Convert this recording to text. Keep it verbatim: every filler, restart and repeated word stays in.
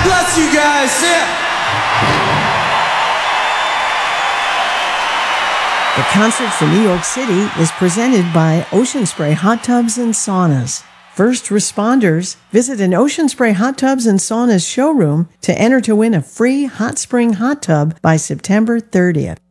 Bless you guys. See ya. The concert for New York City is presented by Ocean Spray Hot Tubs and Saunas. First responders, visit an Ocean Spray Hot Tubs and Saunas showroom to enter to win a free hot spring hot tub by September thirtieth.